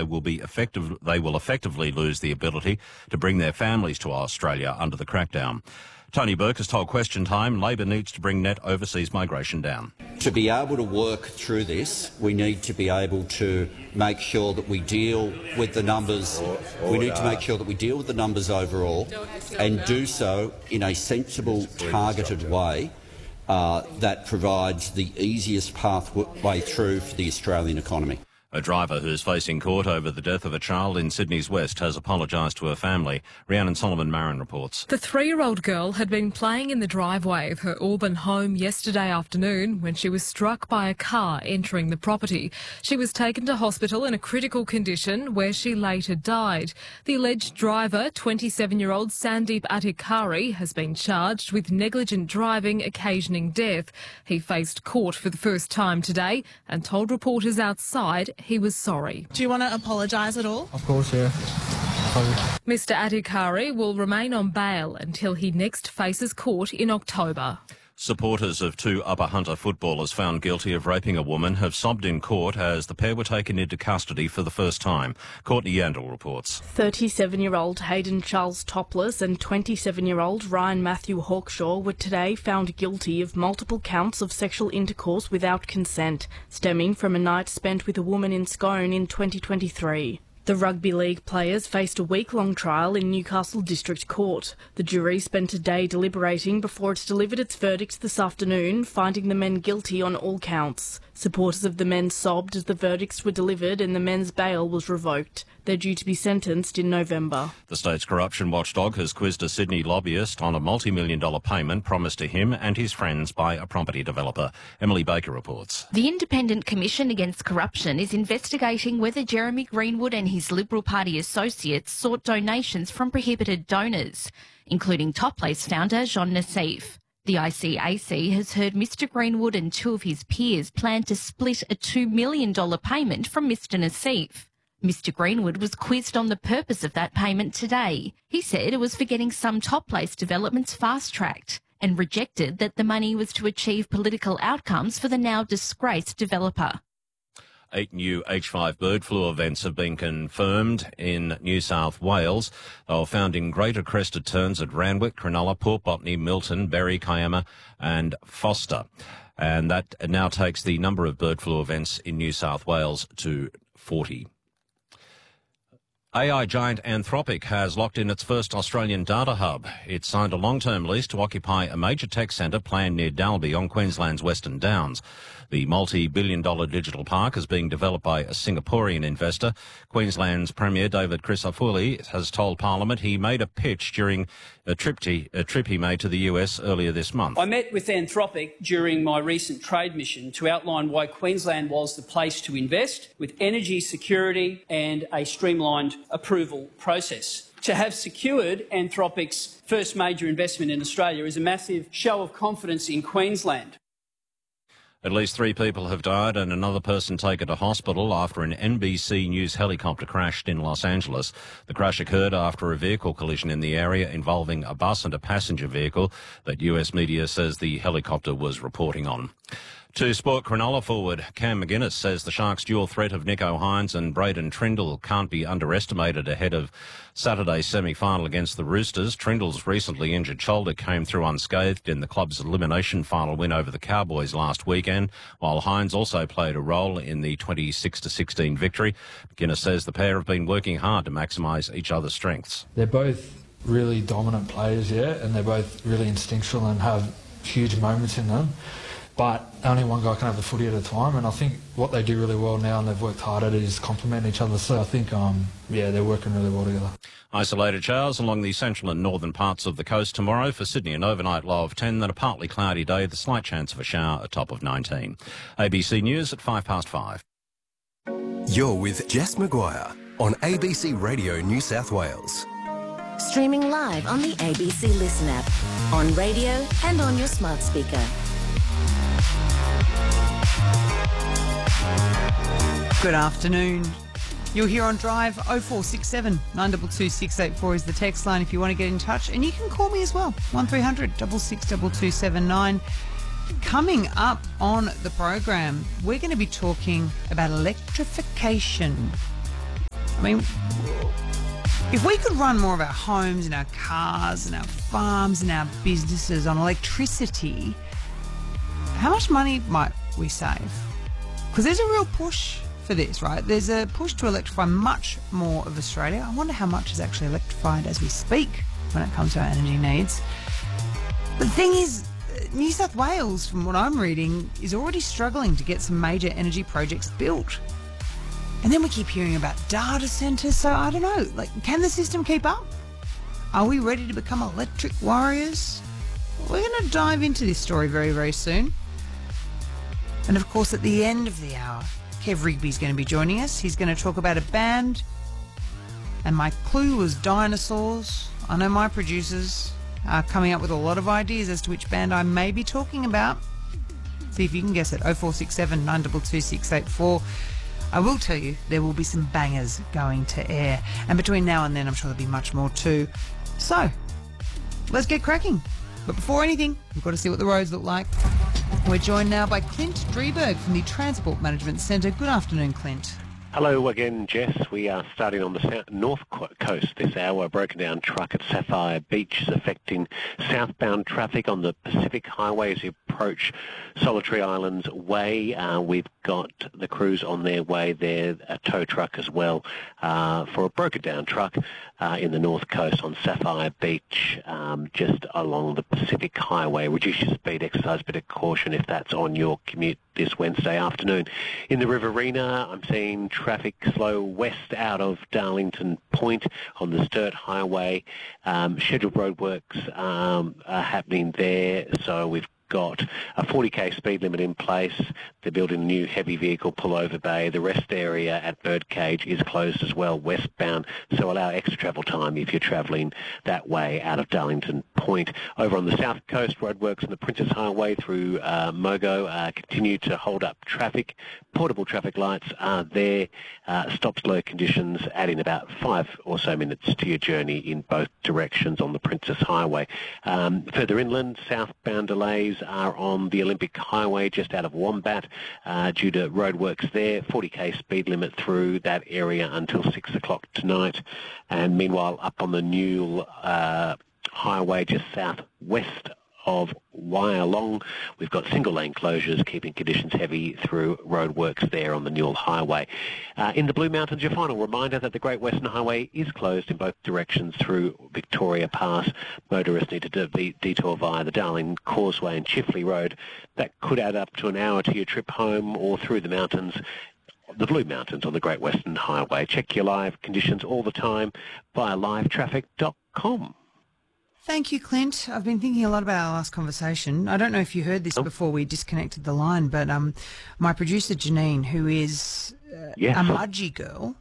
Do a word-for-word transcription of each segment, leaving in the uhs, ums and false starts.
they will be effective. They will effectively lose the ability to bring their families to Australia under the crackdown. Tony Burke has told Question Time Labor needs to bring net overseas migration down. To be able to work through this, we need to be able to make sure that we deal with the numbers. We need to make sure that we deal with the numbers overall and do so in a sensible, targeted way uh, that provides the easiest pathway through for the Australian economy. A driver who's facing court over the death of a child in Sydney's West has apologised to her family. Rhiannon Solomon-Marin reports. The three-year-old girl had been playing in the driveway of her Auburn home yesterday afternoon when she was struck by a car entering the property. She was taken to hospital in a critical condition where she later died. The alleged driver, twenty-seven-year-old Sandeep Adhikari, has been charged with negligent driving occasioning death. He faced court for the first time today and told reporters outside he was sorry. Do you want to apologise at all? Of course, yeah. Sorry. Mister Adhikari will remain on bail until he next faces court in October. Supporters of two Upper Hunter footballers found guilty of raping a woman have sobbed in court as the pair were taken into custody for the first time. Courtney Yandel reports. thirty-seven-year-old Hayden Charles Topless and twenty-seven-year-old Ryan Matthew Hawkshaw were today found guilty of multiple counts of sexual intercourse without consent, stemming from a night spent with a woman in Scone in twenty twenty-three. The rugby league players faced a week-long trial in Newcastle District Court. The jury spent a day deliberating before it delivered its verdict this afternoon, finding the men guilty on all counts. Supporters of the men sobbed as the verdicts were delivered and the men's bail was revoked. They're due to be sentenced in November. The state's corruption watchdog has quizzed a Sydney lobbyist on a multi-million dollar payment promised to him and his friends by a property developer. Emily Baker reports. The Independent Commission Against Corruption is investigating whether Jeremy Greenwood and his Liberal Party associates sought donations from prohibited donors, including Toplace founder Jean Nassif. The I C A C has heard Mister Greenwood and two of his peers plan to split a two million dollars payment from Mister Nassif. Mister Greenwood was quizzed on the purpose of that payment today. He said it was for getting some Toplace developments fast-tracked and rejected that the money was to achieve political outcomes for the now disgraced developer. Eight new H five bird flu events have been confirmed in New South Wales. They were found in greater crested terns at Randwick, Cronulla, Port Botany, Milton, Berry, Kiama and Foster. And that now takes the number of bird flu events in New South Wales to forty. A I giant Anthropic has locked in its first Australian data hub. It signed a long-term lease to occupy a major tech centre planned near Dalby on Queensland's Western Downs. The multi-billion dollar digital park is being developed by a Singaporean investor. Queensland's Premier David Crisafulli has told Parliament he made a pitch during a trip, to, a trip he made to the U S earlier this month. I met with Anthropic during my recent trade mission to outline why Queensland was the place to invest with energy security and a streamlined approval process. To have secured Anthropic's first major investment in Australia is a massive show of confidence in Queensland. At least three people have died and another person taken to hospital after an N B C News helicopter crashed in Los Angeles. The crash occurred after a vehicle collision in the area involving a bus and a passenger vehicle that U S media says the helicopter was reporting on. To sport, Cronulla forward Cam McGuinness says the Sharks' dual threat of Nico Hines and Braden Trindle can't be underestimated ahead of Saturday's semi-final against the Roosters. Trindle's recently injured shoulder came through unscathed in the club's elimination final win over the Cowboys last weekend, while Hines also played a role in the twenty-six to sixteen victory. McGuinness says the pair have been working hard to maximise each other's strengths. They're both really dominant players, yeah, and they're both really instinctual and have huge moments in them. But only one guy can have the footy at a time, and I think what they do really well now, and they've worked hard at it, is complement each other. So I think, um, yeah, they're working really well together. Isolated showers along the central and northern parts of the coast tomorrow. For Sydney, an overnight low of ten, then a partly cloudy day, the slight chance of a shower, a top of nineteen. A B C News at five past five. You're with Jess Maguire on A B C Radio New South Wales. Streaming live on the A B C Listen app, on radio and on your smart speaker. Good afternoon. You're here on Drive. oh four six seven, nine two two, six eight four is the text line if you want to get in touch. And you can call me as well, one three hundred, six six two two seven nine. Coming up on the program, we're going to be talking about electrification. I mean, if we could run more of our homes and our cars and our farms and our businesses on electricity, how much money might we save? Because there's a real push for this, right? There's a push to electrify much more of Australia. I wonder how much is actually electrified as we speak when it comes to our energy needs. But the thing is, New South Wales, from what I'm reading, is already struggling to get some major energy projects built. And then we keep hearing about data centres, so I don't know, like, can the system keep up? Are we ready to become electric warriors? We're going to dive into this story very, very soon. And of course, at the end of the hour, Kev Rigby's going to be joining us. He's going to talk about a band. And my clue was dinosaurs. I know my producers are coming up with a lot of ideas as to which band I may be talking about. See if you can guess it. oh four six seven, nine two two, six eight four. I will tell you, there will be some bangers going to air. And between now and then, I'm sure there'll be much more too. So, let's get cracking. But before anything, we've got to see what the roads look like. We're joined now by Clint Drieberg from the Transport Management Centre. Good afternoon, Clint. Hello again, Jess. We are starting on the south, north coast this hour. A broken down truck at Sapphire Beach is affecting southbound traffic on the Pacific Highway as you approach Solitary Islands Way. Uh, we've got the crews on their way there, a tow truck as well, uh, for a broken down truck uh, in the north coast on Sapphire Beach, um, just along the Pacific Highway. Reduce your speed, exercise a bit of caution if that's on your commute this Wednesday afternoon. In the Riverina, I'm seeing traffic slow west out of Darlington Point on the Sturt Highway. Um, scheduled roadworks um, are happening there, so we've got a forty k speed limit in place. They're building a new heavy vehicle pullover bay. The rest area at Birdcage is closed as well, westbound, so allow extra travel time if you're travelling that way out of Darlington Point. Over on the south coast, roadworks on the Princess Highway through uh, Mogo uh, continue to hold up traffic. Portable traffic lights are there. Uh, stop-slow conditions, adding about five or so minutes to your journey in both directions on the Princess Highway. Um, further inland, southbound delays are on the Olympic Highway just out of Wombat uh, due to roadworks there. forty k speed limit through that area until six o'clock tonight. And meanwhile, up on the Newell uh, Highway just southwest of Wyalong, we've got single lane closures keeping conditions heavy through roadworks there on the Newell Highway. Uh, in the Blue Mountains, your final reminder that the Great Western Highway is closed in both directions through Victoria Pass. Motorists need to de- detour via the Darling Causeway and Chifley Road. That could add up to an hour to your trip home or through the mountains. The Blue Mountains on the Great Western Highway. Check your live conditions all the time via live traffic dot com. Thank you, Clint. I've been thinking a lot about our last conversation. I don't know if you heard this oh. before we disconnected the line, but um, my producer, Janine, who is uh, yes. a Mudgee girl,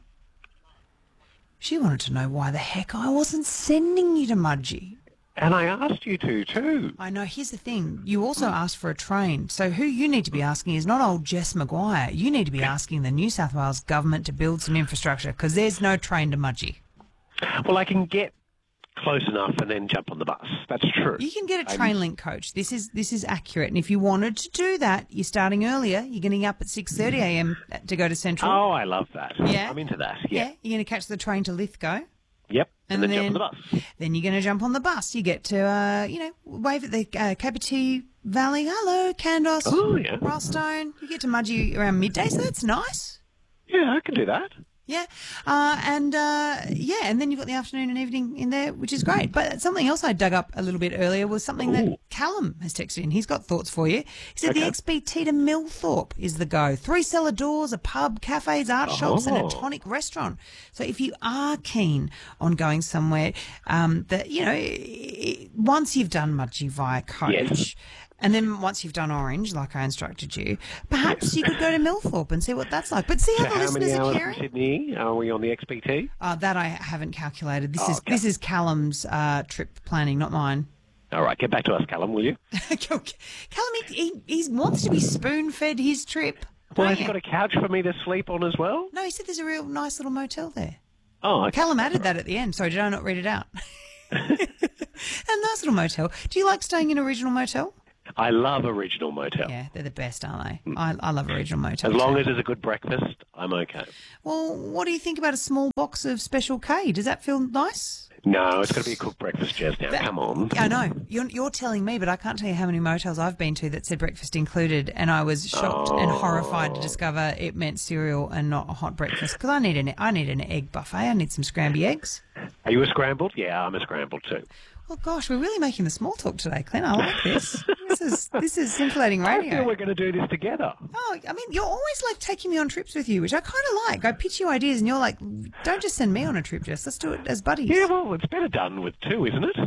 she wanted to know why the heck I wasn't sending you to Mudgee. And I asked you to, too. I know. Here's the thing. You also asked for a train. So who you need to be asking is not old Jess Maguire. You need to be asking the New South Wales government to build some infrastructure because there's no train to Mudgee. Well, I can get close enough and then jump on the bus. That's true. You can get a train link coach. This is this is accurate. And if you wanted to do that, you're starting earlier. You're getting up at six thirty a m to go to Central. Oh, I love that. Yeah. I'm into that. Yeah. yeah. You're going to catch the train to Lithgow. Yep. And, and then, then jump on the bus. Then you're going to jump on the bus. You get to, uh, you know, wave at the uh, Kapiti Valley. Hello, Kandos. Oh, yeah. Ralstone. You get to Mudgee around midday, so that's nice. Yeah, I can do that. Yeah, uh, and uh, yeah, and then you've got the afternoon and evening in there, which is great. But something else I dug up a little bit earlier was something Ooh. that Callum has texted in. He's got thoughts for you. He said okay. the X B T to Millthorpe is the go. Three cellar doors, a pub, cafes, art oh. shops, and a tonic restaurant. So if you are keen on going somewhere um, that, you know, once you've done Mudgee via coach, yes. and then once you've done Orange, like I instructed you, perhaps you could go to Millthorpe and see what that's like. But see how so the how listeners many hours are caring. From Sydney are we on the X B T? Uh, that I haven't calculated. This oh, is okay. this is Callum's uh, trip planning, not mine. All right, get back to us, Callum, will you? Callum, he, he, he wants to be spoon-fed his trip. Well, has he got a couch for me to sleep on as well? No, he said there's a real nice little motel there. Oh, okay. Callum added that at the end. Sorry, did I not read it out? A nice little motel. Do you like staying in a regional motel? I love Original Motel. Yeah, they're the best, aren't they? I, I love Original Motel. As long too. as there's a good breakfast, I'm okay. Well, what do you think about a small box of Special K? Does that feel nice? No, it's got to be a cooked breakfast, Jess. Now, That- come on. I know. You're, you're telling me, but I can't tell you how many motels I've been to that said breakfast included, and I was shocked and horrified to discover it meant cereal and not a hot breakfast. Because I need an I need an egg buffet. I need some scrambled eggs. Are you a scrambled? Yeah, I'm a scrambled too. Oh gosh, we're really making the small talk today, Clint. I like this. This is this is scintillating I radio. feel we're going to do this together. Oh, I mean, you're always like taking me on trips with you, which I kind of like. I pitch you ideas, and you're like, "Don't just send me on a trip, Jess. Let's do it as buddies." Yeah, well, it's better done with two, isn't it?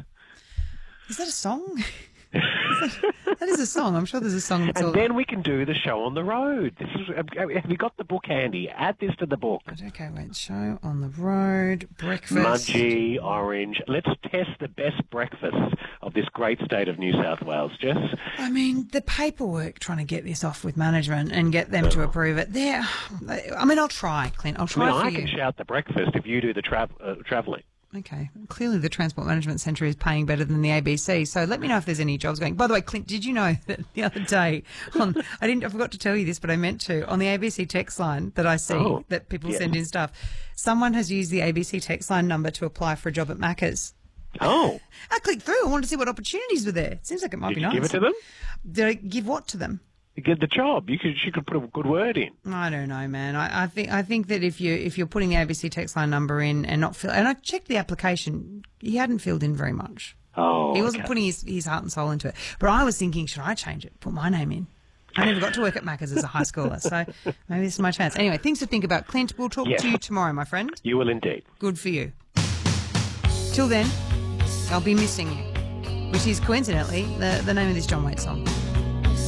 Is that a song? Is that, that is a song. I'm sure there's a song that's And all... then we can do the show on the road. This is. Have you got the book handy? Add this to the book. Okay, wait. Show on the road, breakfast. Mudgee, orange. Let's test the best breakfasts of this great state of New South Wales, Jess. I mean, the paperwork trying to get this off with management and get them to approve it. There. I mean, I'll try, Clint. I'll I try mean, for I you. can shout the breakfast if you do the tra- uh, travelling. Okay. Clearly the Transport Management Centre is paying better than the A B C, so let me know if there's any jobs going. By the way, Clint, did you know that the other day, on, I didn't, I forgot to tell you this, but I meant to, on the A B C text line that I see Oh, that people yes. send in stuff, someone has used the A B C text line number to apply for a job at Macca's. Oh. I clicked through. I wanted to see what opportunities were there. It seems like it might Did be you nice. give it to them? Did I give what to them? You get the job. You could. She could put a good word in. I don't know, man. I, I think I think that if you if you're putting the A B C text line number in and not fill, and I checked the application, he hadn't filled in very much. Oh, he wasn't okay. putting his, his heart and soul into it. But I was thinking, should I change it? Put my name in. I never got to work at Macca's as a high schooler, so maybe this is my chance. Anyway, things to think about. Clint, we'll talk Yes. to you tomorrow, my friend. You will indeed. Good for you. Till then, I'll be missing you, which is coincidentally the, the name of this John Waite song.